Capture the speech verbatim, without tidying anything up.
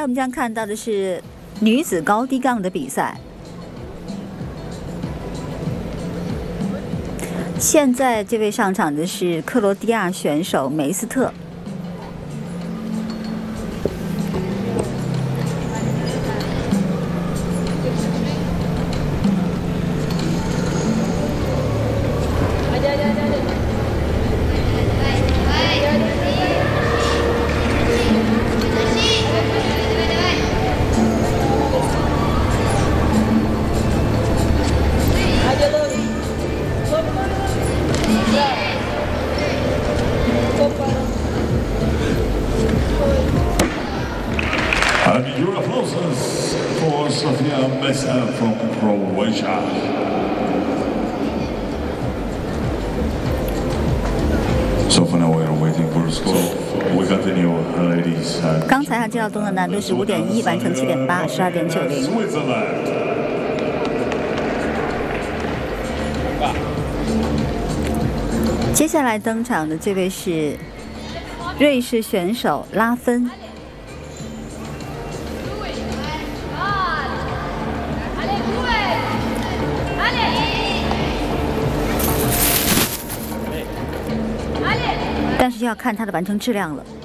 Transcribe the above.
我们将看到的是女子高低杠的比赛。现在这位上场的是克罗地亚选手梅斯特。 And your applauses for Sofia Mesa from Croatia. So for now we are waiting for the score. We continue, ladies. 刚才他这道动作难度是五点一，完成七点八，十二点九零。接下来登场的这位是瑞士选手拉芬。 但是要看它的完成质量了。